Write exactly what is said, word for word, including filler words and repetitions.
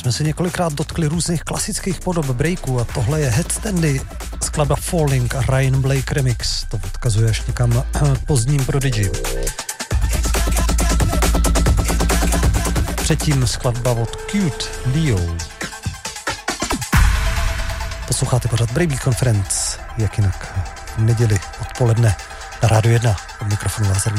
jsme se několikrát dotkli různých klasických podob breaků a tohle je Headstandy, skladba Falling a Ryan Blake remix. To odkazuje až někam pozdním Prodigy. Předtím skladba od Cute Leo. Posloucháte pořád Brejbí Conference, jak jinak v neděli odpoledne na Rádiu jedna. Od mikrofonu vás